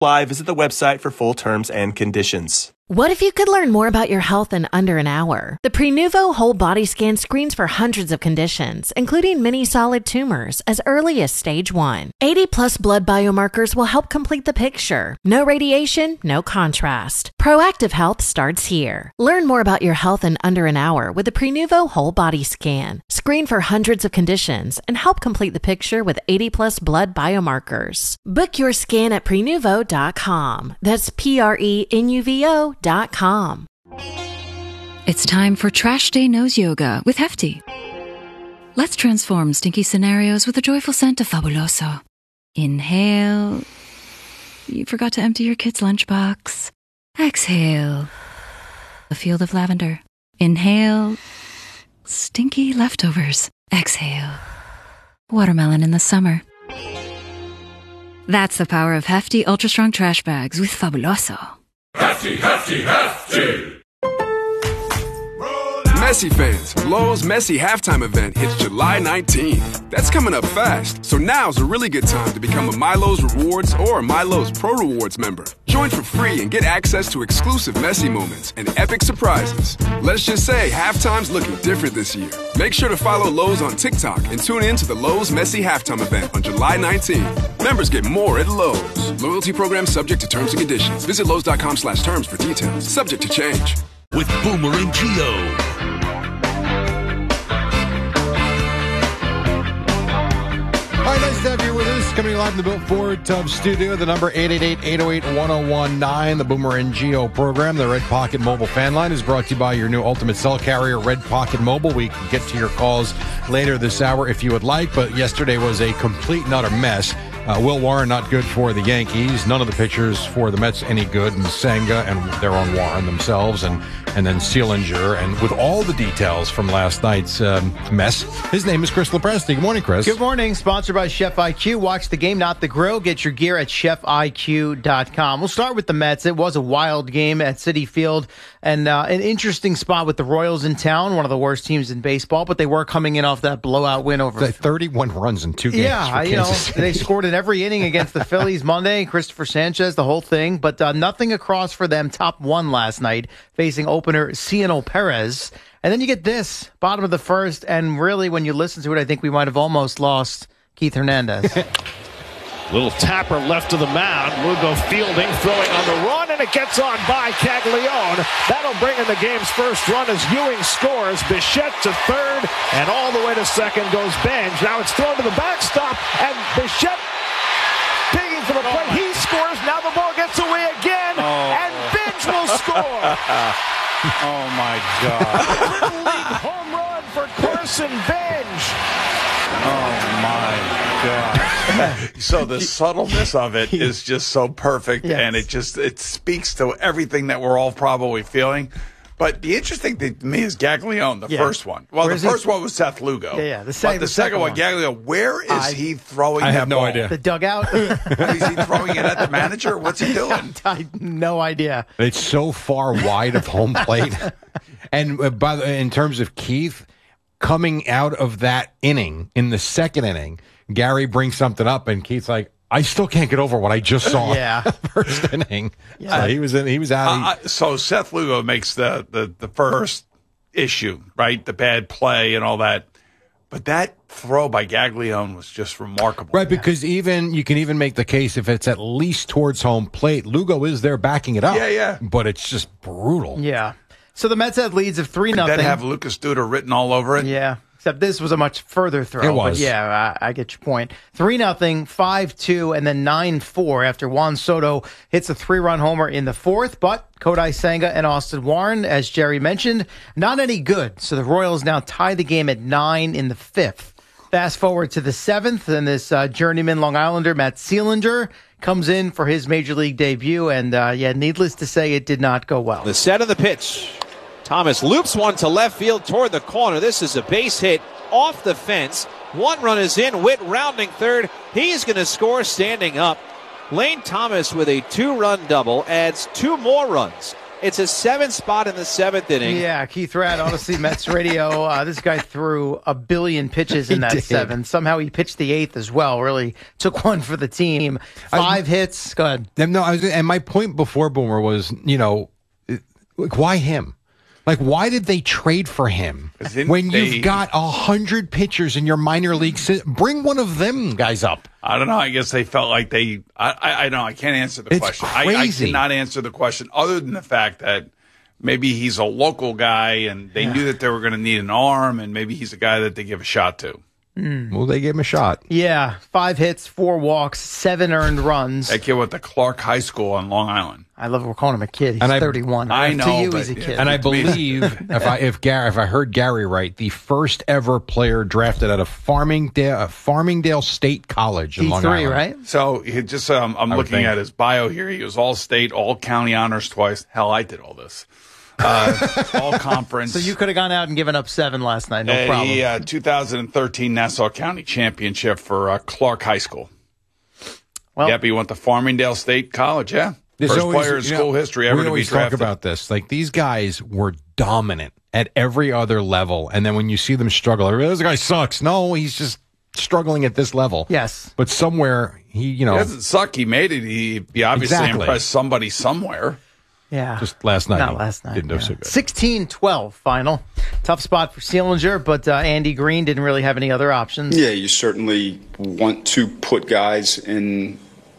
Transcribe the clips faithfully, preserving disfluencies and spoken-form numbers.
Live, visit the website for full terms and conditions. What if you could learn more about your health in under an hour? The Prenuvo Whole Body Scan screens for hundreds of conditions, including many solid tumors, as early as stage one. eighty plus blood biomarkers will help complete the picture. No radiation, no contrast. Proactive health starts here. Learn more about your health in under an hour with the Prenuvo Whole Body Scan. Screen for hundreds of conditions and help complete the picture with eighty plus blood biomarkers. Book your scan at prenuvo dot com. That's P R E N U V O dot com. It's time for Trash Day Nose Yoga with Hefty. Let's transform stinky scenarios with a joyful scent of Fabuloso. Inhale. You forgot to empty your kid's lunchbox. Exhale. A field of lavender. Inhale. Stinky leftovers. Exhale. Watermelon in the summer. That's the power of Hefty Ultra Strong Trash Bags with Fabuloso. Hefty, hefty, hefty! Messi fans, Lowe's Messi halftime event hits July nineteenth. That's coming up fast, so now's a really good time to become a MyLowe's Rewards or MyLowe's Pro Rewards member. Join for free and get access to exclusive Messi moments and epic surprises. Let's just say halftime's looking different this year. Make sure to follow Lowe's on TikTok and tune in to the Lowe's Messi halftime event on July nineteenth. Members get more at Lowe's. Loyalty program subject to terms and conditions. Visit Lowe's dot com slash terms for details. Subject to change. With Boomer and Gio. All right, nice to have you with us. Coming live in the Built Ford Tub studio, the number eight eight eight, eight oh eight, one oh one nine, the Boomer and Gio program. The Red Pocket Mobile fan line is brought to you by your new ultimate cell carrier, Red Pocket Mobile. We can get to your calls later this hour if you would like, but yesterday was a complete and utter mess. Uh, Will Warren not good for the Yankees. None of the pitchers for the Mets any good. And Senga and their own Warren themselves, and and then Seelinger. And with all the details from last night's um, mess, his name is Chris Lepresti. Good morning, Chris. Good morning. Sponsored by Chef I Q. Watch the game, not the grill. Get your gear at chef I Q dot com. We'll start with the Mets. It was a wild game at Citi Field, and uh, an interesting spot with the Royals in town, one of the worst teams in baseball, but they were coming in off that blowout win over thirty-one runs in two games. Yeah, for you know, Kansas City. They scored in every inning against the Phillies Monday. Christopher Sanchez, the whole thing, but uh, nothing across for them. Top one last night, facing opener Ciano Perez. And then you get this, bottom of the first, and really, when you listen to it, I think we might have almost lost Keith Hernandez. Little tapper left to the mound. Lugo fielding, throwing on the run, and it gets on by Caglione. That'll bring in the game's first run as Ewing scores. Bichette to third, and all the way to second goes Benj. Now it's thrown to the backstop, and Bichette digging for the plate. Oh, he scores. Now the ball gets away again, oh. and Benj will score. Oh, my God. League home run for Carson Benj. Oh, my God. So the subtleness of it is just so perfect, yes. and it just it speaks to everything that we're all probably feeling. But the interesting thing to me is Gaglione, the yeah. first one. Well, where the first he? one was Seth Lugo. Yeah, yeah. The, sec- but the, the second, second one, one, Gaglione, where is I, he throwing I that have no ball? idea. The dugout? Is he throwing it at the manager? What's he doing? I have no idea. It's so far wide of home plate. And uh, by the, in terms of Keith, coming out of that inning, in the second inning, Gary brings something up, and Keith's like, I still can't get over what I just saw. Yeah, first inning. Yeah. So he was in. He was out. Uh, so Seth Lugo makes the, the the first issue, right? The bad play and all that. But that throw by Gaglione was just remarkable. Right, because even you can even make the case if it's at least towards home plate. Lugo is there backing it up. Yeah, yeah. But it's just brutal. Yeah. So the Mets had leads of three nothing. Could that have Lucas Duda written all over it? Yeah. Except this was a much further throw. It was. But yeah, I, I get your point. three nothing, five two, and then nine four after Juan Soto hits a three-run homer in the fourth. But Kodai Senga and Austin Warren, as Jerry mentioned, not any good. So the Royals now tie the game at nine in the fifth. Fast forward to the seventh, and this uh, journeyman Long Islander, Matt Seelinger, comes in for his Major League debut. And, uh, yeah, needless to say, it did not go well. The set of the pitch. Thomas loops one to left field toward the corner. This is a base hit off the fence. One run is in. Witt rounding third. He's going to score standing up. Lane Thomas with a two-run double adds two more runs. It's a seven spot in the seventh inning. Yeah, Keith Radd, Odyssey Mets Radio. Uh, this guy threw a billion pitches in He that did. seven. Somehow he pitched the eighth as well. Really took one for the team. Five I, hits. Go ahead. No, I was, and my point before Boomer was, you know, like, why him? Like, why did they trade for him when they, you've got a hundred pitchers in your minor league? Bring one of them guys up. I don't know. I guess they felt like they. I. I, I don't know. I can't answer the It's question. crazy. I, I cannot answer the question other than the fact that maybe he's a local guy and they Yeah. knew that they were going to need an arm, and maybe he's a guy that they give a shot to. Mm. Well, they gave him a shot. Yeah, five hits, four walks, seven earned runs. That kid went to Clark High School on Long Island. I love we're calling him a kid. He's And I- thirty-one. I know, To you, but he's a yeah. kid. And I believe if I if Gary if I heard Gary right, the first ever player drafted out of Farmingdale uh, Farmingdale State College in D Long three, Island. right? So he just um, I'm I would looking think. at his bio here. He was all state, all county honors twice. Hell, I did all this. Uh, all conference. So you could have gone out and given up seven last night. No Uh, problem. He, uh, two thousand thirteen Nassau County Championship for uh, Clark High School. Well, yep, he went to Farmingdale State College. Yeah, There's first always- player in you know, school history ever we to be always drafted. talk about this. Like, these guys were dominant at every other level, and then when you see them struggle, I realize this guy sucks. No, he's just struggling at this level. Yes, but somewhere he, you know, It doesn't suck. He made it. He, he obviously Exactly. impressed somebody somewhere. yeah. just last night. Not he last night. Didn't do yeah. so good. sixteen twelve final. Tough spot for Seelinger, but uh, Andy Green didn't really have any other options. Yeah, you certainly want to put guys in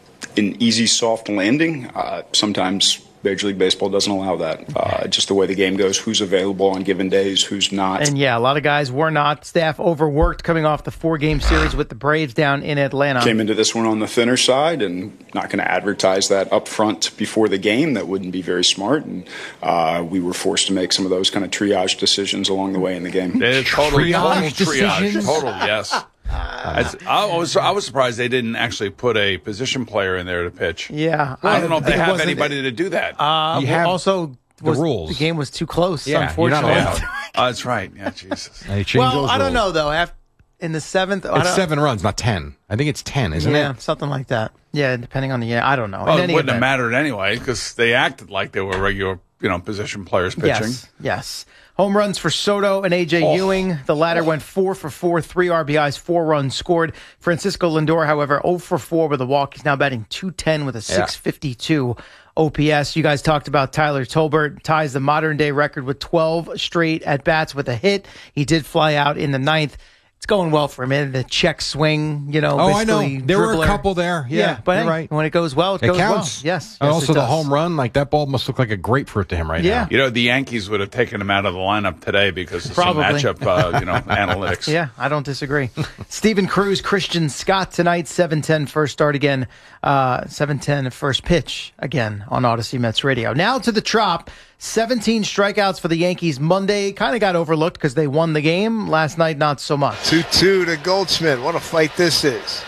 an easy, soft landing. Uh, sometimes Major League Baseball doesn't allow that. Uh, just the way the game goes, who's available on given days, who's not. And yeah, a lot of guys were not. Staff overworked coming off the four-game series with the Braves down in Atlanta. Came into this one on the thinner side and not going to advertise that up front before the game. That wouldn't be very smart. And uh, we were forced to make some of those kind of triage decisions along the way in the game. It, total Triage total triage. decisions? Total, yes. As- I was I was surprised they didn't actually put a position player in there to pitch. Yeah, I don't know if think they it have wasn't- anybody to do that. Uh, You well, have also, the was, rules. The game was too close. Yeah, you're not unfortunately. allowed. Oh, that's right. Yeah, Jesus. They changed Well, those I don't rules. know though. After, in the seventh, I It's don't- seven runs, not ten. I think it's ten, isn't yeah, it? something like that. Yeah, depending on the yeah, I don't know. Well, In it any wouldn't have event. mattered anyway because they acted like they were regular, you know, position players pitching. Yes, yes. Home runs for Soto and A J Oh. Ewing. The latter went four for four, three R B Is, four runs scored. Francisco Lindor, however, zero for four with a walk. He's now batting two ten with a six fifty-two O P S. You guys talked about Tyler Tolbert. Ties the modern day record with twelve straight at bats with a hit. He did fly out in the ninth. It's going well for him. And the check swing, you know. Oh, I know. basically There were a dribbler. couple there. Yeah, but you're hey, right. when it goes well, it, It goes counts. well. Yes. And yes, also it the does. home run, like that ball must look like a grapefruit to him right Yeah. now. You know, the Yankees would have taken him out of the lineup today because of Probably. some matchup, uh, you know, analytics. Yeah, I don't disagree. Stephen Cruz, Christian Scott tonight, seven ten first start again, uh, seven ten first pitch again on Odyssey Mets Radio. Now to the Trop. seventeen strikeouts for the Yankees Monday. Kind of got overlooked because they won the game. Last night, not so much. two two to Goldschmidt. What a fight this is.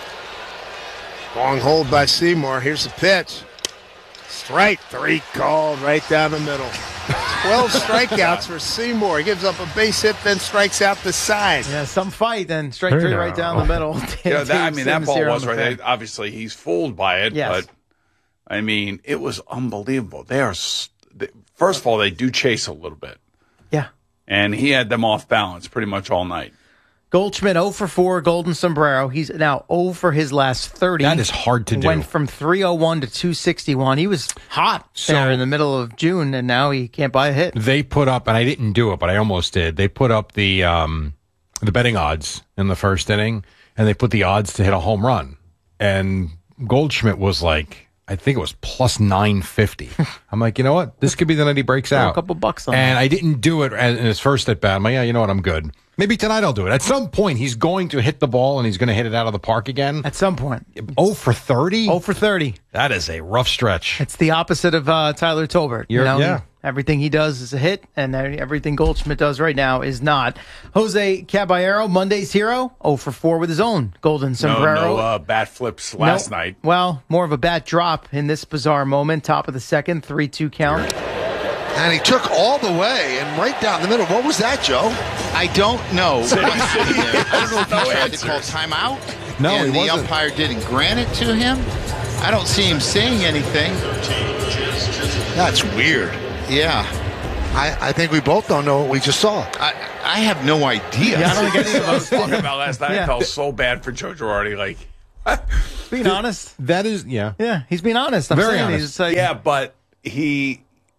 Long hold by Seymour. Here's the pitch. Strike three called right down the middle. twelve strikeouts for Seymour. He gives up a base hit, then strikes out the side. Yeah, some fight, then strike three right down the middle. You know, that, I mean, that Dave ball Sims here was on the right. fan. Obviously, he's fooled by it, Yes. but I mean, it was unbelievable. They are, s- they, first of all, they do chase a little bit, Yeah. and he had them off balance pretty much all night. Goldschmidt zero for four, Golden Sombrero. He's now zero for his last thirty. That is hard to do. Went from three oh one to two sixty-one. He was hot there in the middle of June, and now he can't buy a hit. They put up, and I didn't do it, but I almost did. They put up the um, the betting odds in the first inning, and they put the odds to hit a home run. And Goldschmidt was like, I think it was plus nine fifty. I'm like, you know what? This could be the night he breaks Throw out. a couple bucks on And that. I didn't do it in his first at bat. I'm like, yeah, you know what? I'm good. Maybe tonight I'll do it. At some point, he's going to hit the ball, and he's going to hit it out of the park again. At some point. oh for thirty? oh for thirty. That is a rough stretch. It's the opposite of uh, Tyler Tolbert. You You're- know, yeah. everything he does is a hit, and everything Goldschmidt does right now is not. Jose Caballero, Monday's hero, zero for four with his own Golden Sombrero. No, no uh, bat flips last Nope. night. Well, more of a bat drop in this bizarre moment. Top of the second, three two count. And he took all the way and right down the middle. What was that, Joe? I don't know. I'm sitting there. I don't know if he No tried answers. to call timeout. No, and he the wasn't. umpire didn't grant it to him. I don't see him saying anything. That's weird. Yeah. I, I think we both don't know what we just saw. I, I have no idea. Yeah, I don't think any of I was us talking did. about last night. Yeah. I felt so bad for Joe Girardi. Like, Being honest. That is, yeah. Yeah, he's being honest. I'm Very saying honest. He's like, yeah, but he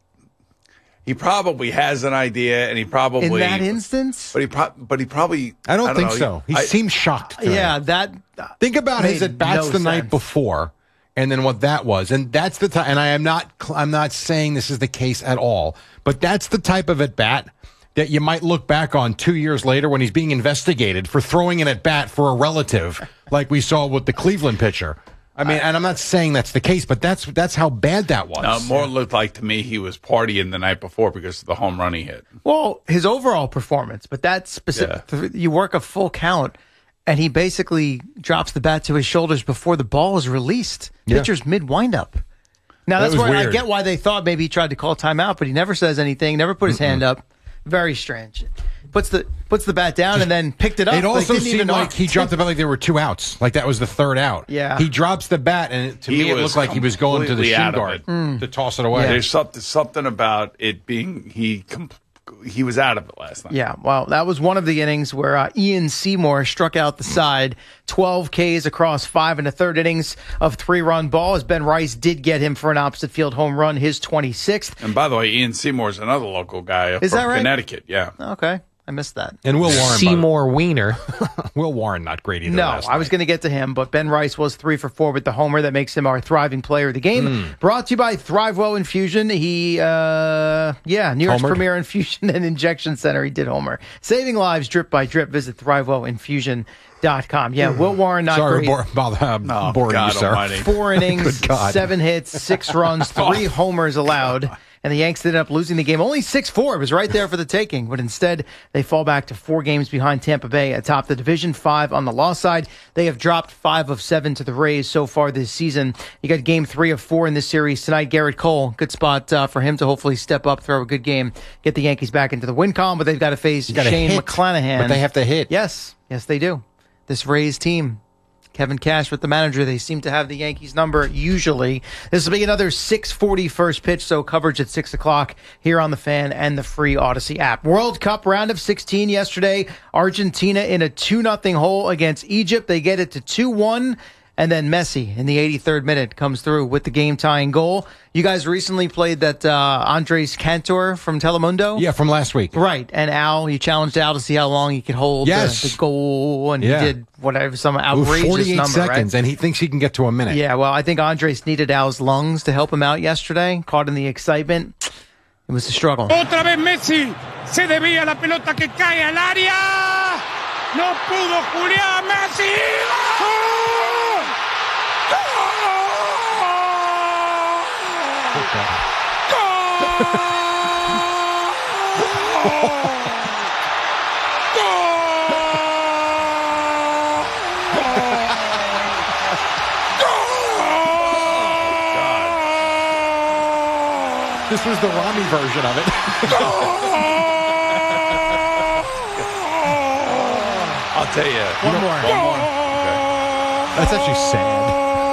he probably has an idea, and he probably in that instance. But he, pro- but he probably. I don't, think know, so. He I- seems shocked. Tonight. Yeah, that. Think about his made at bats no the night sense. before, and then what that was, and that's the time. And I am not, I'm not saying this is the case at all, but that's the type of at bat that you might look back on two years later when he's being investigated for throwing an at bat for a relative, like we saw with the Cleveland pitcher. I mean, and I'm not saying that's the case, but that's that's how bad that was. No, more looked like to me he was partying the night before because of the home run he hit. Well, his overall performance, but that specific, you work a full count, and he basically drops the bat to his shoulders before the ball is released. Yeah. Pitcher's mid windup. Now That that's was where I weird. get why they thought maybe he tried to call timeout, but he never says anything, never put his hand up. Very strange. Puts the puts the bat down and then picked it up. It also Like, didn't even seemed like know. he dropped the bat like there were two outs, like that was the third out. Yeah. he drops the bat, and it, to He me it was looked like he was going to the completely shin out of guard it. Mm. to toss it away. There's something something about it being he com- he was out of it last night. Yeah, well, that was one of the innings where uh, Ian Seymour struck out the side, twelve Ks across five and a third innings of three-run ball, as Ben Rice did get him for an opposite field home run, his twenty-sixth. And by the way, Ian Seymour's another local guy Is from that right? Connecticut. Yeah. Okay, I missed that. And Will Warren, Seymour Wiener. Will Warren, not great either. No, last I was night. going to get to him, but Ben Rice was three for four with the homer that makes him our thriving player of the game. Mm. Brought to you by ThriveWell Infusion. He, uh, yeah, New York's Homered. premier infusion and injection center. He did homer. Saving lives drip by drip. Visit thrivewell infusion dot com. Yeah, Will Warren, not Sorry, great. bore, bother, um, Oh, boring God you, sir. almighty. Four innings, Good God. seven hits, six runs, three homers allowed. And the Yanks ended up losing the game only six four. It was right there for the taking. But instead, they fall back to four games behind Tampa Bay atop the division, five on the loss side. They have dropped five of seven to the Rays so far this season. You got game three of four in this series tonight. Garrett Cole, good spot uh, for him to hopefully step up, throw a good game, get the Yankees back into the win column. But they've got to face gotta Shane hit, McClanahan. but they have to hit. Yes, yes, they do. This Rays team. Kevin Cash with the manager. They seem to have the Yankees number usually. This will be another six forty first pitch, so coverage at six o'clock here on the Fan and the free Odyssey app. World Cup round of sixteen yesterday. Argentina in a two nothing hole against Egypt. They get it to two one. And then Messi in the eighty-third minute comes through with the game-tying goal. You guys recently played that uh, Andres Cantor from Telemundo? Yeah, from last week. Right. And Al, you challenged Al to see how long he could hold Yes. the, the goal. And Yeah. he did whatever, some Ooh, outrageous forty-eight number, seconds, right? and he thinks he can get to a minute. Yeah, well, I think Andres needed Al's lungs to help him out yesterday. Caught in the excitement. It was a struggle. Otra vez Messi. Se debía la pelota que cae al área. No pudo Julián Messi. This was the Rami version of it. I'll tell you. One more. One more. Okay. That's actually sad.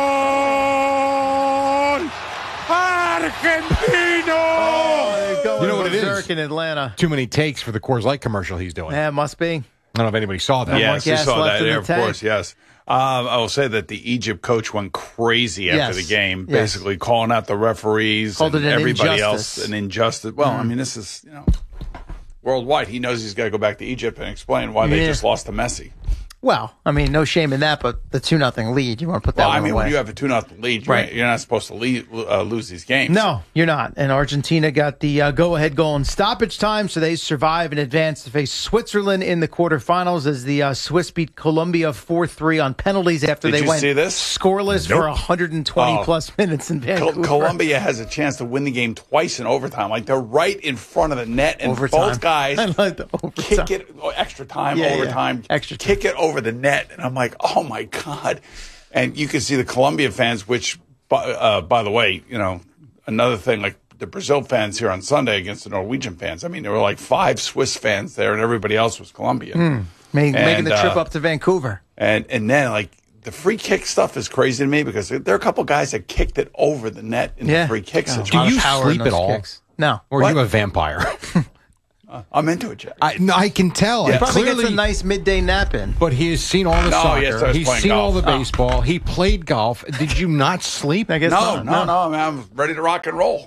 Argentino. You know what it is? Berserk in Atlanta. Too many takes for the Coors Light commercial he's doing. Yeah, it must be. I don't know if anybody saw that. Yes, gas you saw left that. in Yeah, the of tank. course, yes. Um, I will say that the Egypt coach went crazy after Yes. the game, Yes. basically calling out the referees Called and it an everybody injustice. else an injustice. Well, I Mm. mean, this is, you know, worldwide. He knows he's got to go back to Egypt and explain why they Yeah. just lost to Messi. Well, I mean, no shame in that, but the two nothing lead, you want to put that Well, I one mean, away. when you have a two nothing lead, you're, Right. you're not supposed to lead, uh, lose these games. No, you're not. And Argentina got the uh, go-ahead goal in stoppage time, so they survive and advance to face Switzerland in the quarterfinals as the uh, Swiss beat Colombia four three on penalties after Did they you went see this? scoreless Nope. for one hundred twenty Oh. plus minutes in Col- Vancouver. Colombia has a chance to win the game twice in overtime. Like they're right in front of the net, and Overtime. both guys I like the overtime. kick it oh, extra time, Yeah, yeah. overtime, Extra time. kick it over the net, and I'm like, oh my god! And you can see the Colombia fans, which, by, uh, by the way, you know, another thing, like the Brazil fans here on Sunday against the Norwegian fans. I mean, there were like five Swiss fans there, and everybody else was Colombian. Hmm. Ma- making And, the trip uh, up to Vancouver. And and then like. The free kick stuff is crazy to me because there are a couple guys that kicked it over the net in Yeah. the free kick Oh, situation. a lot of power in those kicks. No. Or What? are you a vampire? I'm into it, Jack. I, no, I can tell. He I probably clearly, gets a nice midday nap in. But he has seen all the No, soccer. yes, I was He's playing seen all golf. the Oh. baseball. He played golf. Did you not sleep? I guess No, not. no, no, man, I'm ready to rock and roll.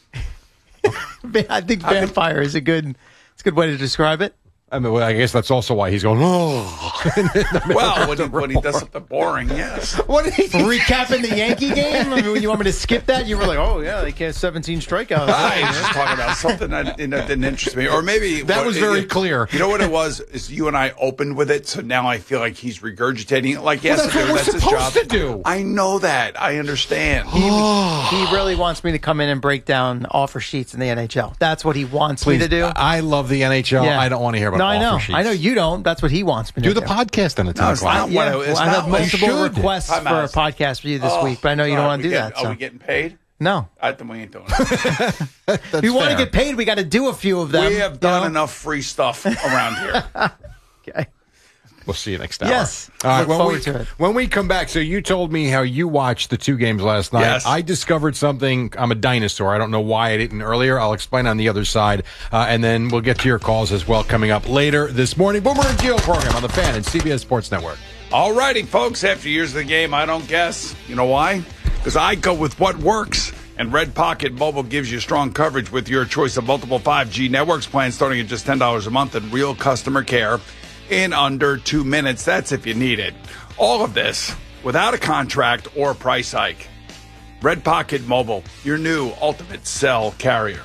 I think vampire is a good, it's a good way to describe it. I mean, well, I guess that's also why he's going, oh. Well, when he, when he does something boring, yes. What did he recapping the Yankee game? I mean, you want me to skip that? You were like, oh, yeah, they can't seventeen strikeouts. I was just talking about something that, you know, didn't interest me. Or maybe... That what- was very it- clear. You know what it was? Is you and I opened with it, so now I feel like he's regurgitating it like he Well, has that's to what do. we're That's his supposed job. to do. I know that. I understand. He, he really wants me to come in and break down offer sheets in the N H L. That's what he wants Please, me to do. I love the N H L. Yeah. I don't want to hear about No, I offer know. sheets. I know you don't. That's what he wants me to Do do. the podcast on the ten No, it's o'clock. not Yeah, what it- it's I not have what- multiple You should. requests Time for out. a podcast for you this Oh, week, but I know you God, don't are want to we do getting- that. So. Are we getting paid? No. I think we ain't doing it. If you want to get paid, we got to do a few of them. We have done you know? enough free stuff around here. Okay. We'll see you next hour. Yes. All right. Look When forward we, to it. when we come back, so you told me how you watched the two games last night. Yes. I discovered something. I'm a dinosaur. I don't know why I didn't earlier. I'll explain on the other side. Uh, and then we'll get to your calls as well coming up later this morning. Boomer and Gio program on the Fan and C B S Sports Network. All righty, folks. After years of the game, I don't guess. You know why? Because I go with what works. And Red Pocket Mobile gives you strong coverage with your choice of multiple five G networks plans starting at just ten dollars a month and real customer care in under two minutes. That's if you need it. All of this without a contract or price hike. Red Pocket Mobile, your new ultimate cell carrier.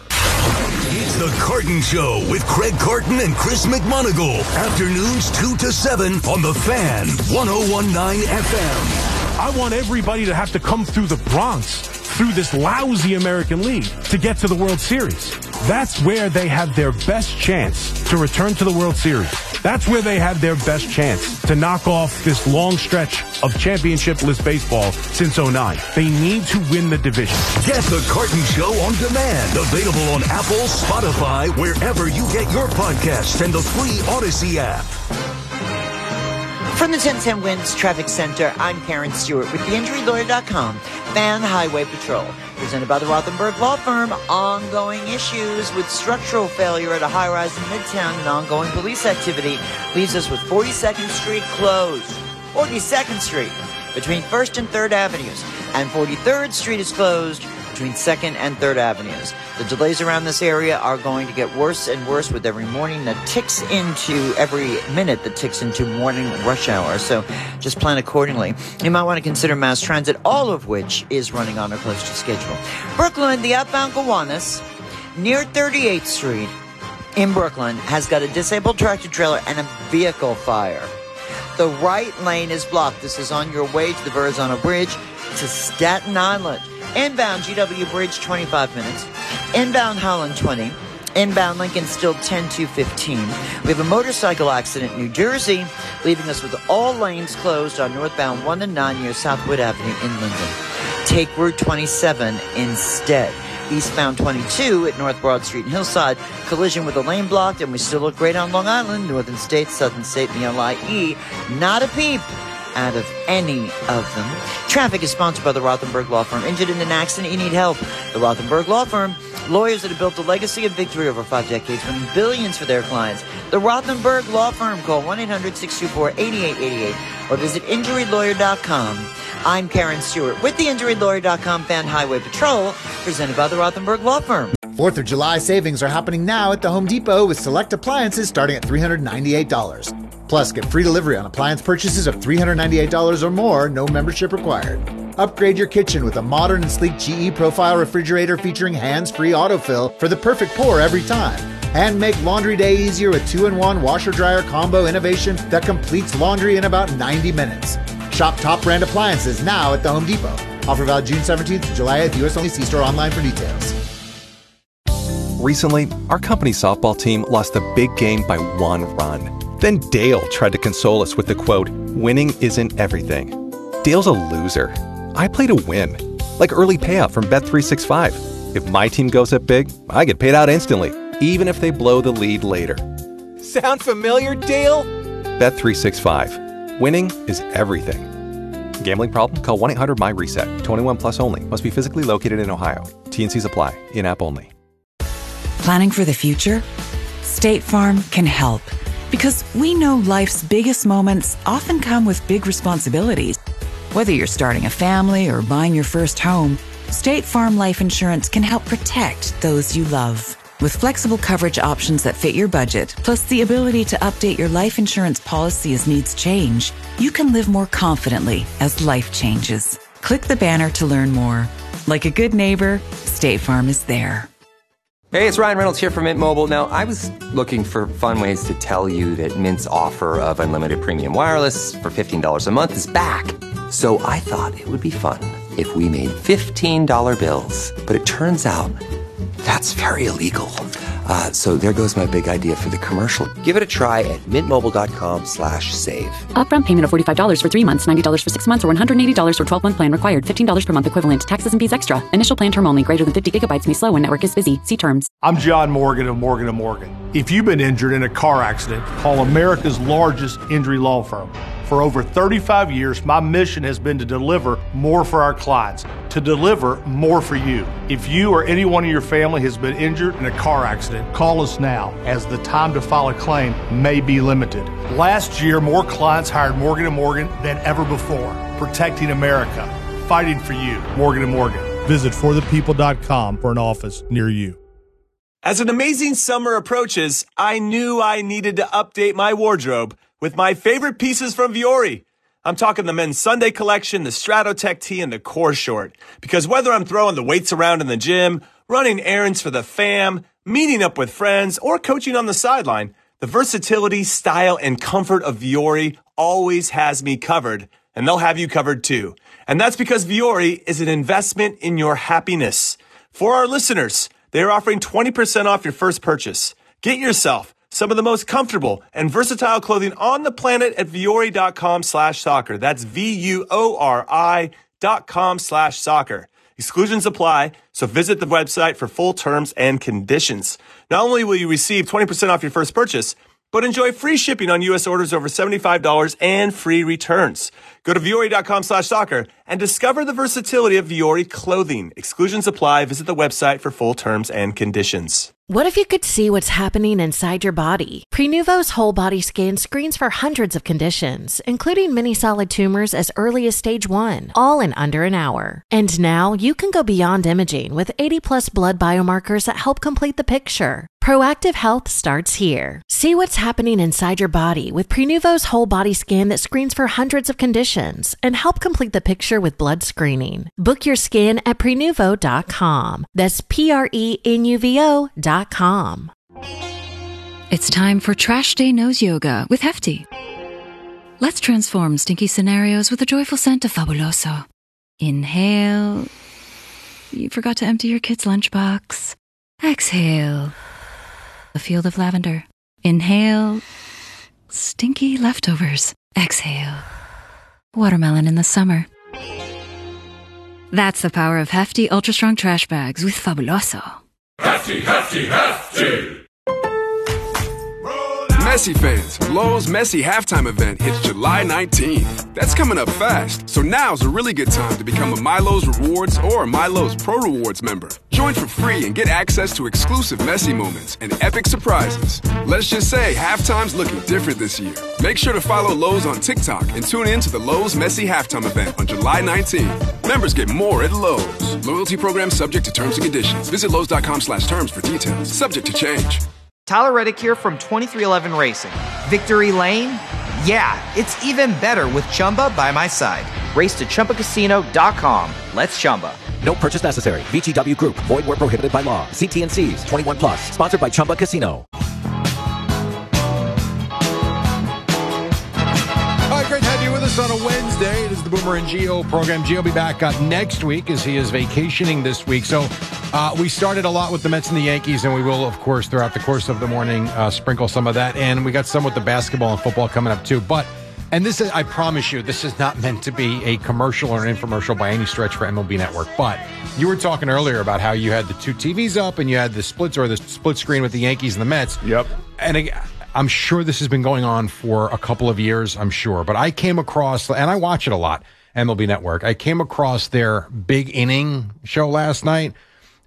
It's the Carton Show with Craig Carton and Chris McMonagle. Afternoons two to seven on the Fan, one oh one point nine F M. I want everybody to have to come through the Bronx, through this lousy American League, to get to the World Series. That's where they have their best chance to return to the World Series. That's where they have their best chance to knock off this long stretch of championship-less baseball since oh nine. They need to win the division. Get the Carton Show on demand. Available on Apple, Spotify, wherever you get your podcasts, and the free Odyssey app. From the ten ten Winds Traffic Center, I'm Karen Stewart with the injury lawyer dot com, Fan Highway Patrol. Presented by the Rothenberg Law Firm, ongoing issues with structural failure at a high-rise in Midtown and ongoing police activity leaves us with forty-second Street closed. forty-second Street between first and third Avenues, and forty-third Street is closed between second and third Avenues. The delays around this area are going to get worse and worse with every morning that ticks into, every minute that ticks into morning rush hour. So just plan accordingly. You might want to consider mass transit, all of which is running on or close to schedule. Brooklyn, the outbound Gowanus, near thirty-eighth Street in Brooklyn, has got a disabled tractor trailer and a vehicle fire. The right lane is blocked. This is on your way to the Verrazano Bridge to Staten Island. Inbound G W Bridge, twenty-five minutes. Inbound Holland, twenty. Inbound Lincoln, still ten to fifteen. We have a motorcycle accident in New Jersey, leaving us with all lanes closed on northbound one and nine near Southwood Avenue in Linden. Take Route twenty-seven instead. Eastbound twenty-two at North Broad Street in Hillside. Collision with a lane blocked, and we still look great on Long Island. Northern State, Southern State, and the L I E. Not a peep out of any of them. Traffic is sponsored by the Rothenberg Law Firm. Injured in an accident, you need help. The Rothenberg Law Firm, lawyers that have built a legacy of victory over five decades, winning billions for their clients. The Rothenberg Law Firm. Call one eight hundred six two four eight eight eight eight or visit injury lawyer dot com. I'm Karen Stewart with the injury lawyer dot com Fan Highway Patrol, presented by the Rothenberg Law Firm. fourth of July savings are happening now at the Home Depot with select appliances starting at three hundred ninety-eight dollars. Plus, get free delivery on appliance purchases of three hundred ninety-eight dollars or more, no membership required. Upgrade your kitchen with a modern and sleek G E Profile refrigerator featuring hands-free autofill for the perfect pour every time. And make laundry day easier with two in one washer-dryer combo innovation that completes laundry in about ninety minutes. Shop top brand appliances now at the Home Depot. Offer valid June seventeenth to July eighth. U S only. See store online for details. Recently, our company softball team lost a big game by one run. Then Dale tried to console us with the quote, "Winning isn't everything." Dale's a loser. I play to win. Like early payout from Bet three sixty-five. If my team goes up big, I get paid out instantly, even if they blow the lead later. Sound familiar, Dale? Bet three sixty-five. Winning is everything. Gambling problem? Call one eight hundred M Y RESET. twenty-one plus only. Must be physically located in Ohio. T and C's apply. In-app only. Planning for the future? State Farm can help, because we know life's biggest moments often come with big responsibilities. Whether you're starting a family or buying your first home, State Farm Life Insurance can help protect those you love. With flexible coverage options that fit your budget, plus the ability to update your life insurance policy as needs change, you can live more confidently as life changes. Click the banner to learn more. Like a good neighbor, State Farm is there. Hey, it's Ryan Reynolds here from Mint Mobile. Now, I was looking for fun ways to tell you that Mint's offer of unlimited premium wireless for fifteen dollars a month is back. So I thought it would be fun if we made fifteen dollar bills. But it turns out that's very illegal. Uh, so there goes my big idea for the commercial. Give it a try at mintmobile.com slash save. Upfront payment of forty-five dollars for three months, ninety dollars for six months, or one hundred eighty dollars for twelve-month plan required. fifteen dollars per month equivalent. Taxes and fees extra. Initial plan term only. Greater than fifty gigabytes may slow when network is busy. See terms. I'm John Morgan of Morgan and Morgan. If you've been injured in a car accident, call America's largest injury law firm. For over thirty-five years, my mission has been to deliver more for our clients, to deliver more for you. If you or anyone in your family has been injured in a car accident, call us now, as the time to file a claim may be limited. Last year, more clients hired Morgan and Morgan than ever before, protecting America, fighting for you. Morgan and Morgan. Visit for the people dot com for an office near you. As an amazing summer approaches, I knew I needed to update my wardrobe with my favorite pieces from Vuori. I'm talking the men's Sunday collection, the Stratotech tee, and the Core short. Because whether I'm throwing the weights around in the gym, running errands for the fam, meeting up with friends, or coaching on the sideline, the versatility, style, and comfort of Vuori always has me covered, and they'll have you covered too. And that's because Vuori is an investment in your happiness. For our listeners, they are offering twenty percent off your first purchase. Get yourself some of the most comfortable and versatile clothing on the planet at Vuori.com slash soccer. That's V-U-O-R-I dot com slash soccer. Exclusions apply, so visit the website for full terms and conditions. Not only will you receive twenty percent off your first purchase, but enjoy free shipping on U S orders over seventy-five dollars and free returns. Go to Vuori.com slash soccer and discover the versatility of Vuori clothing. Exclusions apply. Visit the website for full terms and conditions. What if you could see what's happening inside your body? Prenuvo's whole body scan screens for hundreds of conditions, including many solid tumors as early as stage one, all in under an hour. And now you can go beyond imaging with eighty plus blood biomarkers that help complete the picture. Proactive health starts here. See what's happening inside your body with Prenuvo's whole body scan that screens for hundreds of conditions and help complete the picture with blood screening. Book your scan at Prenuvo dot com. That's P R E N U V O dot com. It's time for Trash Day Nose Yoga with Hefty. Let's transform stinky scenarios with a joyful scent of Fabuloso. Inhale. You forgot to empty your kid's lunchbox. Exhale. A field of lavender. Inhale. Stinky leftovers. Exhale. Watermelon in the summer. That's the power of Hefty Ultra Strong Trash Bags with Fabuloso. Hefty, hefty, hefty! Messi fans, Lowe's Messi halftime event hits July nineteenth. That's coming up fast, so now's a really good time to become a My Lowe's Rewards or My Lowe's Pro Rewards member. Join for free and get access to exclusive Messi moments and epic surprises. Let's just say halftime's looking different this year. Make sure to follow Lowe's on TikTok and tune in to the Lowe's Messi halftime event on July nineteenth. Members get more at Lowe's. Loyalty program subject to terms and conditions. Visit Lowe's.com slash terms for details. Subject to change. Tyler Reddick here from twenty-three eleven Racing. Victory Lane? Yeah, it's even better with Chumba by my side. Race to Chumba Casino dot com. Let's Chumba. No purchase necessary. V G W Group. Void where prohibited by law. See T and C's. twenty-one plus. Sponsored by Chumba Casino. All right, great to have you with us on a Wednesday. It is the Boomer and Gio program. Gio will be back uh, next week as he is vacationing this week. So uh, we started a lot with the Mets and the Yankees, and we will, of course, throughout the course of the morning, uh, sprinkle some of that. And we got some with the basketball and football coming up, too. But, and this is, I promise you, this is not meant to be a commercial or an infomercial by any stretch for M L B Network. But you were talking earlier about how you had the two T Vs up and you had the splits or the split screen with the Yankees and the Mets. Yep. And again, I'm sure this has been going on for a couple of years, I'm sure. But I came across, and I watch it a lot, M L B Network. I came across their big inning show last night.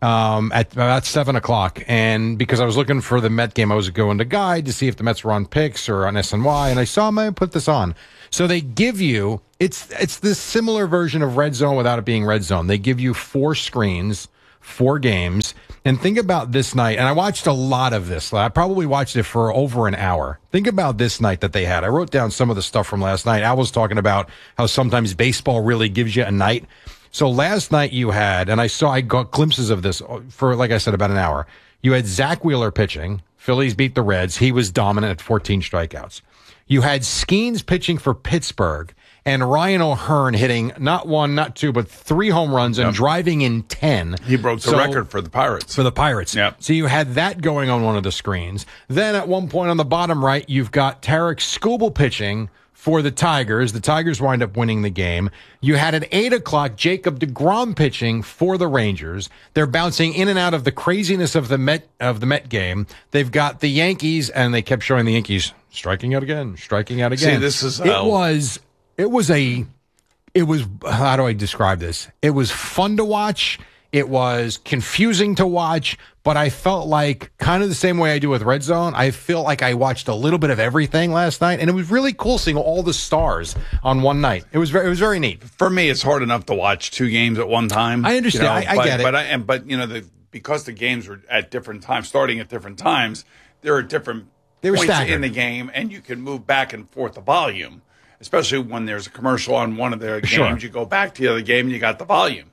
um, at about seven o'clock. And because I was looking for the Met game, I was going to Guide to see if the Mets were on Picks or on S N Y, and I saw them, I put this on. So they give you, it's it's this similar version of Red Zone without it being Red Zone. They give you four screens, four games. And think about this night, and I watched a lot of this. I probably watched it for over an hour. Think about this night that they had. I wrote down some of the stuff from last night. I was talking about how sometimes baseball really gives you a night. So last night you had, and I saw, I got glimpses of this for, like I said, about an hour. You had Zach Wheeler pitching. Phillies beat the Reds. He was dominant at fourteen strikeouts. You had Skeens pitching for Pittsburgh and Ryan O'Hearn hitting not one, not two, but three home runs and yep. driving in ten. He broke the so, record for the Pirates. For the Pirates. Yep. So you had that going on one of the screens. Then at one point on the bottom right, you've got Tarek Skubal pitching for the Tigers. The Tigers wind up winning the game. You had at eight o'clock Jacob deGrom pitching for the Rangers. They're bouncing in and out of the craziness of the Met of the Met game. They've got the Yankees, and they kept showing the Yankees striking out again, striking out again. See, this is it uh, was it was a it was how do I describe this? It was fun to watch. It was confusing to watch, but I felt like kind of the same way I do with Red Zone. I feel like I watched a little bit of everything last night, and it was really cool seeing all the stars on one night. It was very, it was very neat. For me, it's hard enough to watch two games at one time. I understand. You know, I, I but, get it. But I, and, but you know, the, because the games were at different times, starting at different times, there are different they were points staggered. in the game, and you can move back and forth the volume, especially when there's a commercial on one of the games. Sure. You go back to the other game, and you got the volume.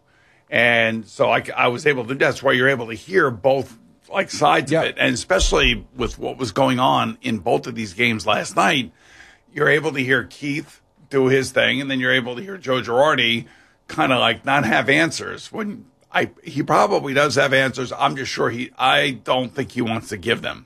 And so I, I was able to, that's why you're able to hear both like sides yep. of it. And especially with what was going on in both of these games last night, you're able to hear Keith do his thing. And then you're able to hear Joe Girardi kind of like not have answers when I, he probably does have answers. I'm just sure he, I don't think he wants to give them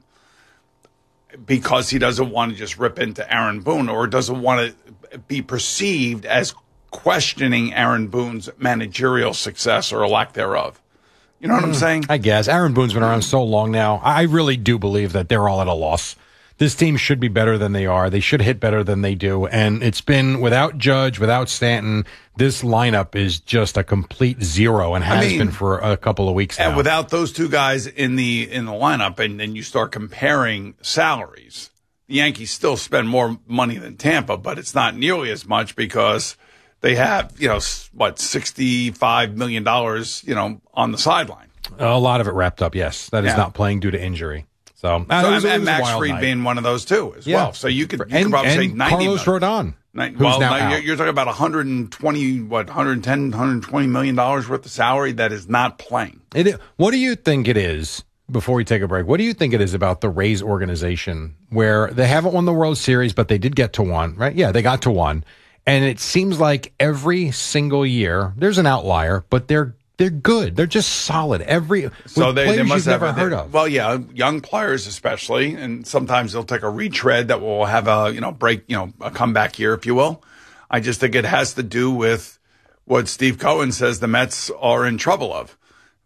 because he doesn't want to just rip into Aaron Boone or doesn't want to be perceived as questioning Aaron Boone's managerial success or a lack thereof. You know what mm, I'm saying? I guess. Aaron Boone's been around so long now. I really do believe that they're all at a loss. This team should be better than they are. They should hit better than they do. And it's been without Judge, without Stanton, this lineup is just a complete zero and has I mean, been for a couple of weeks now. And without those two guys in the in the lineup, and then you start comparing salaries, the Yankees still spend more money than Tampa, but it's not nearly as much because they have, you know, what, sixty-five million dollars, you know, on the sideline. A lot of it wrapped up, yes. That is yeah. not playing due to injury. So, so was, and Max Fried being one of those, too, as yeah. well. So you could, you and, could probably and say ninety Carlos Rodon, nine, who's well, now now out. You're, you're talking about one hundred twenty, what, one hundred ten, one hundred twenty million dollars worth of salary that is not playing. It, what do you think it is, before we take a break, what do you think it is about the Rays organization where they haven't won the World Series, but they did get to one, right? Yeah, they got to one. And it seems like every single year, there's an outlier, but they're they're good. They're just solid. Every so they, players they must you've have never a, heard they, of. Well, yeah, young players especially, and sometimes they'll take a retread that will have a you know break, you know, a comeback year, if you will. I just think it has to do with what Steve Cohen says the Mets are in trouble of,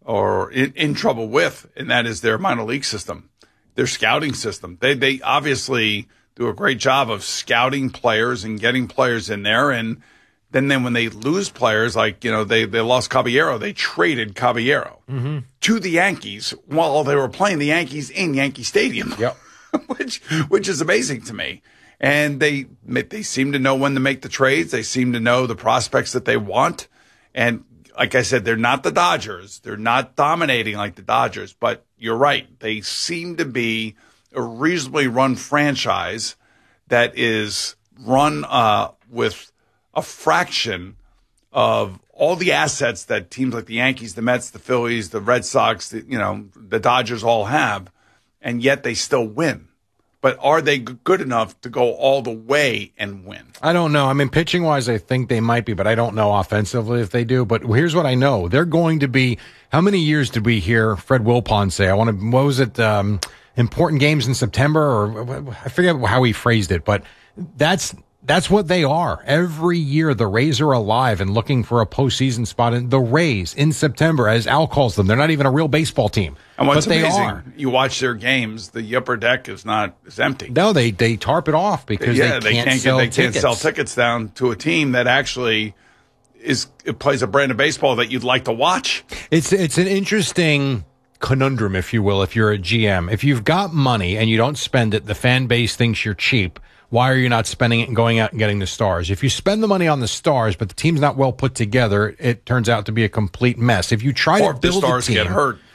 or in, in trouble with, and that is their minor league system, their scouting system. They they obviously do a great job of scouting players and getting players in there. And then, then when they lose players, like, you know, they, they lost Caballero, they traded Caballero mm-hmm. to the Yankees while they were playing the Yankees in Yankee Stadium, yep. which, which is amazing to me. And they, they seem to know when to make the trades. They seem to know the prospects that they want. And like I said, they're not the Dodgers. They're not dominating like the Dodgers, but you're right. They seem to be a reasonably run franchise that is run uh, with a fraction of all the assets that teams like the Yankees, the Mets, the Phillies, the Red Sox, the, you know, the Dodgers all have, and yet they still win. But are they g- good enough to go all the way and win? I don't know. I mean, pitching-wise, I think they might be, but I don't know offensively if they do. But here's what I know. They're going to be – how many years did we hear Fred Wilpon say? I want to – what was it um, – important games in September, or I forget how he phrased it, but that's that's what they are. Every year, the Rays are alive and looking for a postseason spot. And the Rays in September, as Al calls them, they're not even a real baseball team, and what's but they amazing, are. You watch their games; the upper deck is not is empty. No, they they tarp it off because yeah, they can't, they can't sell get, they tickets. can't sell tickets down to a team that actually is it plays a brand of baseball that you'd like to watch. It's it's an interesting conundrum, if you will, if you're a G M. If you've got money and you don't spend it, the fan base thinks you're cheap. Why are you not spending it and going out and getting the stars? If you spend the money on the stars, but the team's not well put together, it turns out to be a complete mess. If you try or to build the stars a team, get hurt.